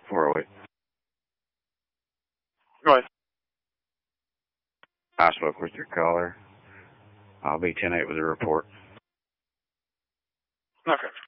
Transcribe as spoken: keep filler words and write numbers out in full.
four oh eight. Go ahead. I spoke with your caller. I'll be ten eight with a report. Okay.